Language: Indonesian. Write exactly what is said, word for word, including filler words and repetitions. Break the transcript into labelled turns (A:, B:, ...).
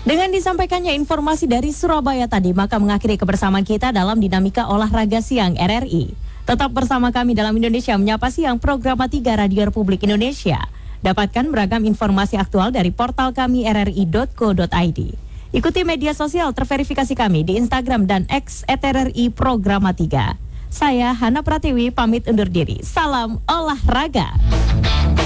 A: Dengan disampaikannya informasi dari Surabaya tadi, maka mengakhiri kebersamaan kita dalam dinamika olahraga siang R R I. Tetap bersama kami dalam Indonesia Menyapa Siang, program tiga Radio Republik Indonesia. Dapatkan beragam informasi aktual dari portal kami r r i dot co dot i d. Ikuti media sosial terverifikasi kami di Instagram dan X at R R I Programa tiga. Saya Hana Pratiwi pamit undur diri. Salam olahraga.